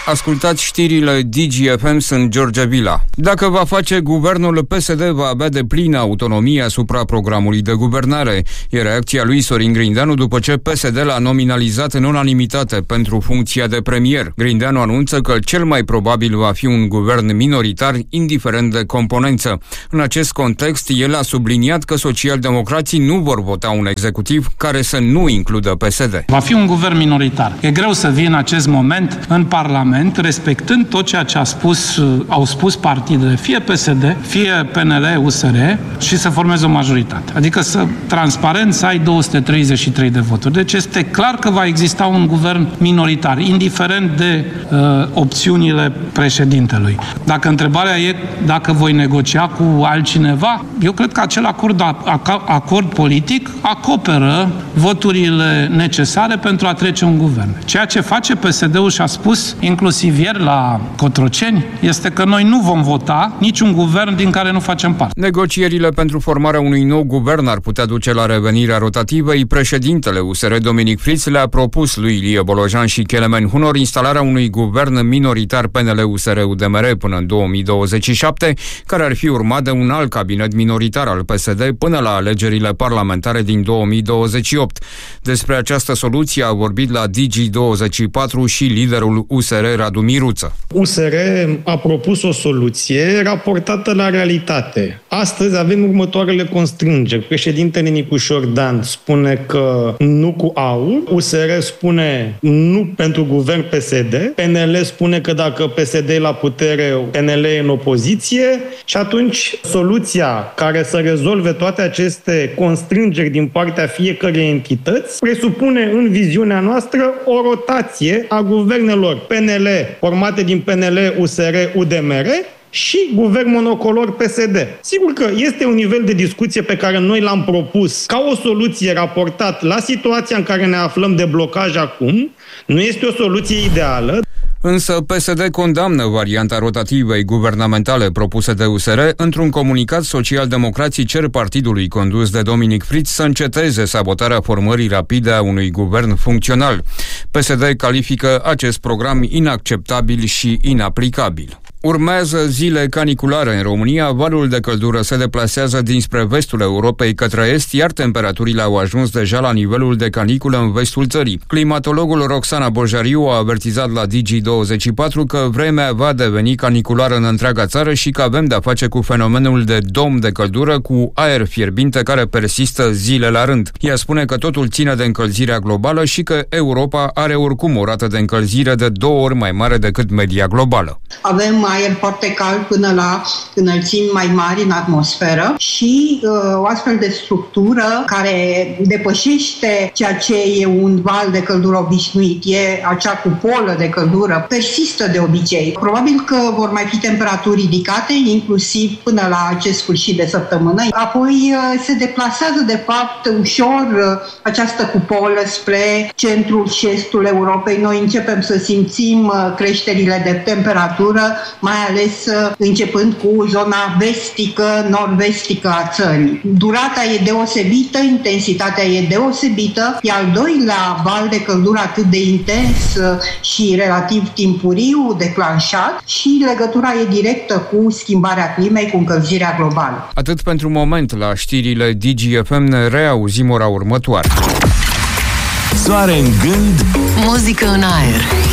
Ascultați știrile DGFM, sunt George Vila. Dacă va face guvernul, PSD va avea de plină autonomie asupra programului de guvernare. E reacția lui Sorin Grindeanu după ce PSD l-a nominalizat în unanimitate pentru funcția de premier. Grindeanu anunță că cel mai probabil va fi un guvern minoritar, indiferent de componență. În acest context, el a subliniat că socialdemocrații nu vor vota un executiv care să nu includă PSD. Va fi un guvern minoritar. E greu să vii în acest moment în Parlament respectând tot ceea ce au spus partidele, fie PSD, fie PNL, USR, și să formeze o majoritate. Adică transparent să ai 233 de voturi. Deci este clar că va exista un guvern minoritar, indiferent de opțiunile președintelui. Dacă întrebarea e dacă voi negocia cu altcineva, eu cred că acel acord politic acoperă voturile necesare pentru a trece un guvern. Ceea ce face PSD-ul și a spus inclusiv ieri la Cotroceni este că noi nu vom vota niciun guvern din care nu facem parte. Negocierile pentru formarea unui nou guvern ar putea duce la revenirea rotativei. Președintele USR Dominic Fritz le-a propus lui Ilie Bolojan și Kelemen Hunor instalarea unui guvern minoritar PNL-USR-UDMR până în 2027, care ar fi urmat de un alt cabinet minoritar al PSD până la alegerile parlamentare din 2028. Despre această soluție a vorbit la Digi24 și liderul USR Radu Miruță. USR a propus o soluție raportată la realitate. Astăzi avem următoarele constrângeri. Președintele Nicușor Dan spune că nu cu AUR, USR spune nu pentru guvern PSD, PNL spune că dacă PSD e la putere, PNL e în opoziție și atunci soluția care să rezolve toate aceste constrângeri din partea fiecărei entități presupune în viziunea noastră o rotație a guvernelor PNL formate din PNL, USR, UDMR și guvern monocolor PSD. Sigur că este un nivel de discuție pe care noi l-am propus ca o soluție raportat la situația în care ne aflăm de blocaj acum. Nu este o soluție ideală. Însă PSD condamnă varianta rotativei guvernamentale propuse de USR. Într-un comunicat, socialdemocrații cer partidului condus de Dominic Fritz să înceteze sabotarea formării rapide a unui guvern funcțional. PSD califică acest program inacceptabil și inaplicabil. Urmează zile caniculare în România, valul de căldură se deplasează dinspre vestul Europei către est, iar temperaturile au ajuns deja la nivelul de caniculă în vestul țării. Climatologul Roxana Bojariu a avertizat la Digi24 că vremea va deveni caniculară în întreaga țară și că avem de-a face cu fenomenul de dom de căldură cu aer fierbinte care persistă zile la rând. Ea spune că totul ține de încălzirea globală și că Europa are oricum o rată de încălzire de 2 ori mai mare decât media globală. Avem aer foarte cald până la înălțimi mai mari în atmosferă și o astfel de structură care depășește ceea ce e un val de căldură obișnuit, e acea cupolă de căldură, persistă de obicei. Probabil că vor mai fi temperaturi ridicate, inclusiv până la acest sfârșit de săptămână. Apoi se deplasează de fapt ușor această cupolă spre centrul și estul Europei. Noi începem să simțim creșterile de temperatură, mai ales începând cu zona vestică, nord-vestică a țării. Durata e deosebită, intensitatea e deosebită, e al doilea val de căldură atât de intens și relativ timpuriu declanșat și legătura e directă cu schimbarea climei, cu încălzirea globală. Atât pentru moment. La știrile DGFM ne reauzim ora următoare. Soare în gând, muzică în aer.